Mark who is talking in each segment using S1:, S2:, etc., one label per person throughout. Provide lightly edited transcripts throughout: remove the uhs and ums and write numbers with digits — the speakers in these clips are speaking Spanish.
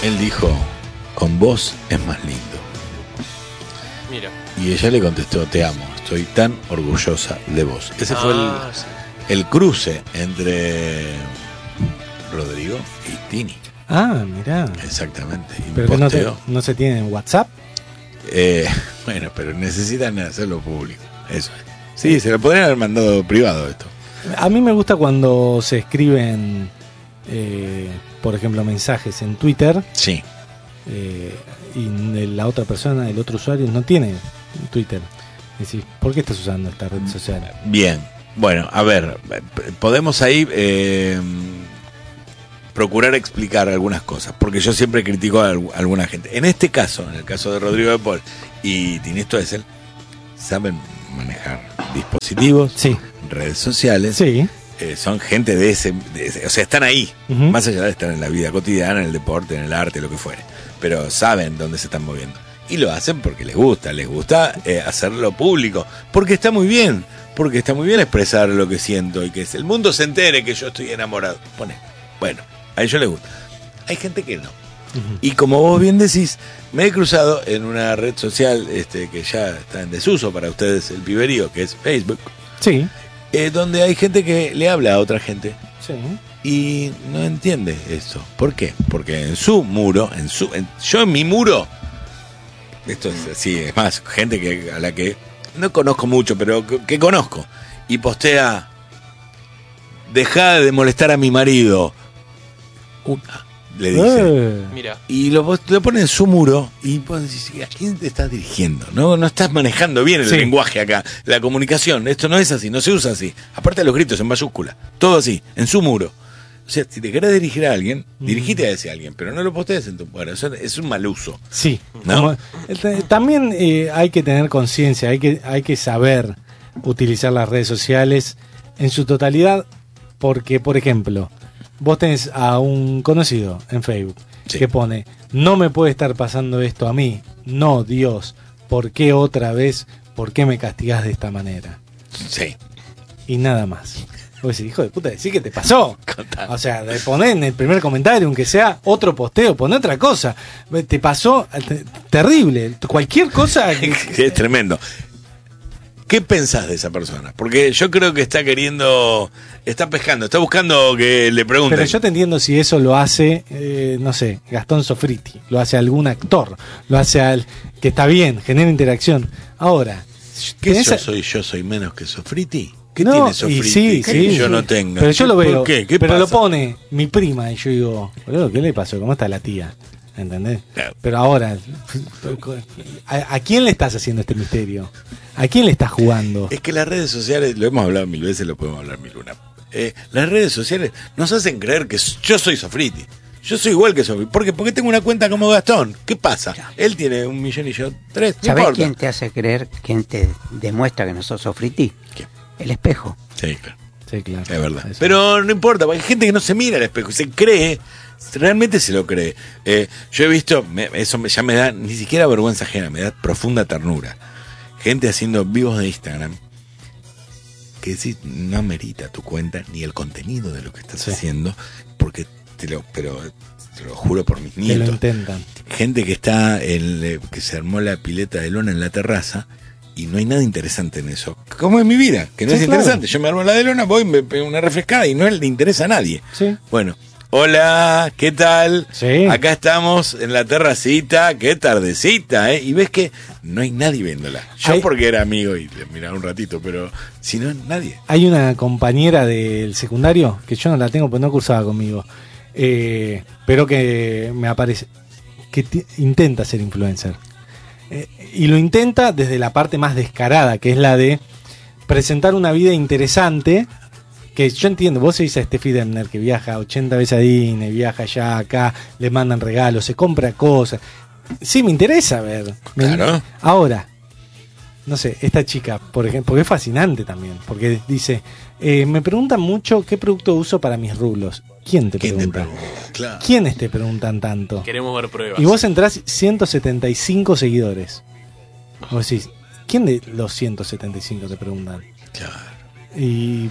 S1: Él dijo, con vos es más lindo.
S2: Mira.
S1: Y ella le contestó, te amo, estoy tan orgullosa de vos. Ese fue
S2: Sí.
S1: el cruce entre Rodrigo y Tini.
S3: Ah, mirá.
S1: Exactamente. Y
S3: Pero que
S1: posteó.
S3: no se tiene en WhatsApp.
S1: Bueno, pero necesitan hacerlo público. Eso es. Sí, se lo podrían haber mandado privado esto.
S3: A mí me gusta cuando se escriben, por ejemplo, mensajes en Twitter.
S1: Sí.
S3: Y la otra persona, el otro usuario, no tiene Twitter. Decís, ¿por qué estás usando esta red social?
S1: Bien. Bueno, a ver, podemos ahí procurar explicar algunas cosas, porque yo siempre critico a alguna gente. En este caso, en el caso de Rodrigo de Paul y Tini Stoessel, saben manejar dispositivos,
S3: Sí.
S1: redes sociales,
S3: Sí.
S1: son gente de ese, o sea, están ahí,
S3: Ujú.
S1: más allá de estar en la vida cotidiana, en el deporte, en el arte, lo que fuere, pero saben dónde se están moviendo. Y lo hacen porque les gusta hacerlo público, porque está muy bien expresar lo que siento y que el mundo se entere que yo estoy enamorado. Bueno, a ellos les gusta. Hay gente que no.
S3: Ujú.
S1: Y como vos bien decís, me he cruzado en una red social que ya está en desuso para ustedes, el piberío, que es Facebook,
S3: Sí.
S1: donde hay gente que le habla a otra gente
S3: Sí.
S1: y no entiende eso. ¿Por qué? Porque en su muro, yo en mi muro, esto es así, es más, gente a la que no conozco mucho, pero que conozco, y postea, dejá de molestar a mi marido. Le dice.
S2: Mira.
S1: Y lo pone en su muro y vos decís, ¿a quién te estás dirigiendo? No estás manejando bien el
S3: Sí.
S1: lenguaje acá, la comunicación. Esto no es así, no se usa así. Aparte de los gritos en mayúscula, todo así, en su muro. O sea, si te querés dirigir a alguien, dirigite a ese alguien, pero no lo postees en tu... Bueno, eso es un mal uso.
S3: Sí.
S1: ¿No?
S3: También hay que tener conciencia, hay que saber utilizar las redes sociales en su totalidad, porque, por ejemplo, vos tenés a un conocido en Facebook
S1: Sí.
S3: que pone, no me puede estar pasando esto a mí, no, Dios, ¿por qué otra vez? ¿Por qué me castigás de esta manera?
S1: Sí.
S3: Y nada más. Vos decís, hijo de puta, decí que te pasó.
S1: Contá.
S3: O sea, de poner en el primer comentario, aunque sea otro posteo, poner otra cosa. Te pasó terrible. Cualquier cosa.
S1: Es tremendo. ¿Qué pensás de esa persona? Porque yo creo que está pescando, está buscando que le pregunten.
S3: Pero yo te entiendo si eso lo hace, no sé, Gastón Sofriti, lo hace algún actor, lo hace que está bien, genera interacción. Ahora,
S1: ¿Qué
S3: tenés
S1: yo soy menos que Sofriti? ¿Qué
S3: No,
S1: tiene
S3: y
S1: Sofriti
S3: sí,
S1: que
S3: sí,
S1: yo
S3: sí.
S1: no tenga?
S3: Pero yo lo veo.
S1: ¿Por qué? ¿Qué
S3: pero
S1: pasa?
S3: lo pone mi prima y yo digo, boludo, ¿qué le pasó? ¿Cómo está la tía? ¿Entendés?
S1: Claro.
S3: Pero ahora, ¿a quién le estás haciendo este misterio? ¿A quién le estás jugando?
S1: Es que las redes sociales, lo hemos hablado 1000 veces, lo podemos hablar 1001. Las redes sociales nos hacen creer que yo soy Sofriti. Yo soy igual que Sofriti. ¿Por qué? Porque tengo una cuenta como Gastón. ¿Qué pasa? Él tiene 1 millón y yo 3. No
S4: ¿Sabés
S1: importa.
S4: quién te hace creer, quién te demuestra que no sos Sofriti?
S1: ¿Quién?
S4: El espejo.
S1: Sí, claro.
S3: Sí, claro.
S1: Es verdad.
S3: Eso.
S1: Pero no importa, porque hay gente que no se mira al espejo, se cree, realmente se lo cree. Yo he visto, eso ya me da ni siquiera vergüenza ajena, me da profunda ternura. Gente haciendo vivos de Instagram que decís, no amerita tu cuenta ni el contenido de lo que estás
S3: Sí.
S1: haciendo, porque te lo juro por mis
S3: Que lo
S1: nietos.
S3: intentan.
S1: Gente que está que se armó la pileta de lona en la terraza y no hay nada interesante en eso. Como en mi vida, que no
S3: Sí,
S1: es
S3: claro.
S1: interesante. Yo me armo la de lona, voy, me pego una refrescada y no le interesa a nadie.
S3: Sí.
S1: Bueno, hola, ¿qué tal?
S3: Sí.
S1: Acá estamos en la terracita, qué tardecita, ¿eh? Y ves que no hay nadie viéndola. Yo
S3: Hay-
S1: porque era amigo y le miraba un ratito, pero si no, nadie.
S3: Hay una compañera del secundario, que yo no la tengo, pues no cursaba conmigo, pero que me aparece, que intenta ser influencer. Y lo intenta desde la parte más descarada, que es la de presentar una vida interesante, que yo entiendo, vos seguís a Steffi Demner, que viaja 80 veces a Disney, viaja allá, acá, le mandan regalos, se compra cosas. Sí, me interesa ver.
S1: Claro.
S3: Ahora, no sé, esta chica, por ejemplo, porque es fascinante también, porque dice, me preguntan mucho qué producto uso para mis rulos. ¿Quién te
S1: ¿Quién te
S3: pregunta?
S1: pregunta? Claro.
S3: ¿Quiénes te preguntan tanto?
S2: Queremos ver pruebas.
S3: Y vos entrás 175 seguidores. Vos decís, ¿quién de los 175 te preguntan?
S1: Claro.
S3: Y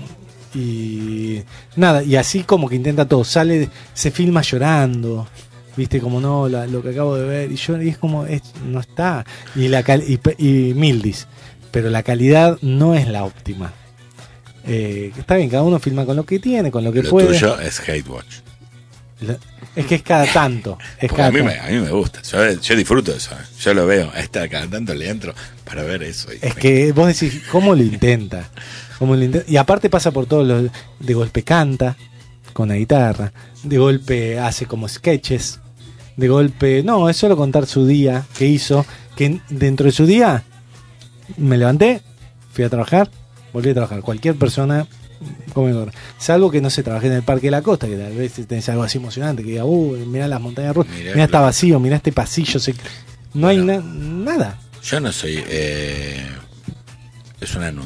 S3: nada, y así como que intenta todo, se filma llorando, viste, como no, lo que acabo de ver, y es como, no está, y Mildis, pero la calidad no es la óptima. Está bien, cada uno filma con lo que tiene, con lo que
S1: Lo
S3: puede.
S1: tuyo es Hate Watch.
S3: Es que es cada tanto.
S1: Porque a mí me gusta. Yo disfruto de eso. Yo lo veo. Cada tanto le entro para ver eso.
S3: Es que vos decís, ¿cómo lo intenta? Y aparte pasa por todos los. De golpe canta con la guitarra. De golpe hace como sketches. De golpe. No, es solo contar su día que hizo. Que dentro de su día me levanté, fui a trabajar, volví a trabajar. Cualquier persona. Salvo que no se trabaje en el Parque de la Costa, que tal vez tenés algo así emocionante, que diga, mirá las montañas rusas, mirá está vacío, mirá este pasillo, no hay nada.
S1: Yo no soy es un anuncio.